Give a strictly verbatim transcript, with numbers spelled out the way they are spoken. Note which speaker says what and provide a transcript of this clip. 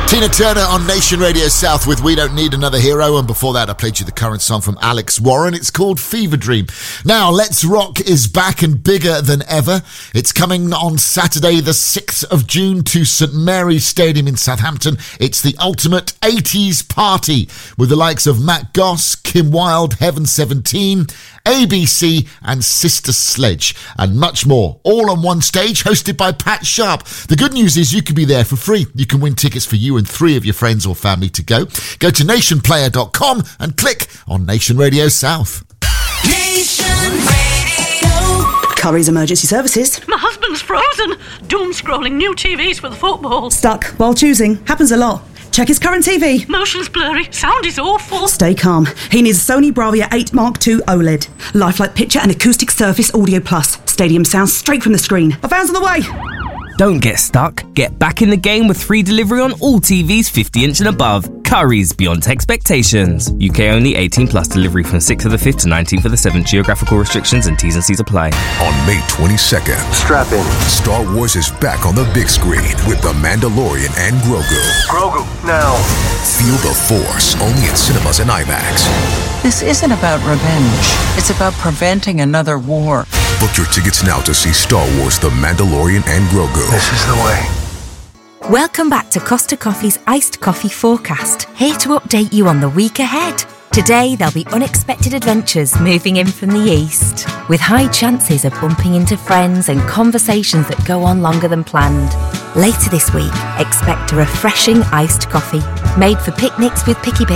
Speaker 1: Tina Turner on Nation Radio South with We Don't Need Another Hero, and before that I played you the current song from Alex Warren. It's called Fever Dream. Now, Let's Rock is back and bigger than ever. It's coming on Saturday the sixth of June to St Mary's Stadium in Southampton. It's the ultimate eighties party with the likes of Matt Goss, Kim Wilde, Heaven seventeen, A B C and Sister Sledge, and much more, all on one stage, hosted by Pat Sharp. The good news is you can be there for free. You can win tickets for you and three of your friends or family to go. Go to nation player dot com and click on Nation Radio South.
Speaker 2: Nation Radio.
Speaker 3: Curry's Emergency Services.
Speaker 4: My husband's frozen. Doom scrolling new T Vs for the football.
Speaker 3: Stuck while choosing. Happens a lot. Check his current T V.
Speaker 4: Motion's blurry. Sound is awful.
Speaker 3: Stay calm. He needs a Sony Bravia eight Mark two OLED. Lifelike picture and acoustic surface audio plus. Stadium sound straight from the screen. A van's on the way.
Speaker 5: Don't get stuck. Get back in the game with free delivery on all T Vs fifty inch and above. Curry's, beyond expectations. U K only, eighteen plus, delivery from sixth of the fifth to nineteenth of the seventh. Geographical restrictions and T's and C's apply.
Speaker 6: On May twenty-second,
Speaker 7: strap in.
Speaker 6: Star Wars is back on the big screen with The Mandalorian and Grogu.
Speaker 7: Grogu, now.
Speaker 6: Feel the Force, only in cinemas and IMAX.
Speaker 8: This isn't about revenge. It's about preventing another war.
Speaker 6: Book your tickets now to see Star Wars The Mandalorian and Grogu.
Speaker 7: This is the way.
Speaker 9: Welcome back to Costa Coffee's Iced Coffee Forecast, here to update you on the week ahead. Today there'll be unexpected adventures moving in from the east, with high chances of bumping into friends and conversations that go on longer than planned. Later this week, expect a refreshing iced coffee, made for picnics with Picky Bit.